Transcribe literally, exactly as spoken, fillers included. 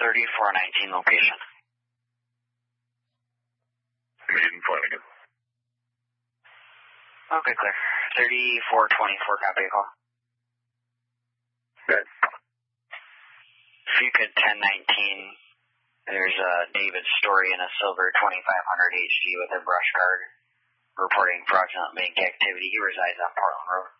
thirty-four nineteen location. Maiden Flanagan. Okay, clear. thirty-four twenty-four, copy a call. Okay. If you could ten nineteen, there's uh, David Story in a silver twenty-five hundred H G with a brush card reporting fraudulent bank activity. He resides on Portland Road.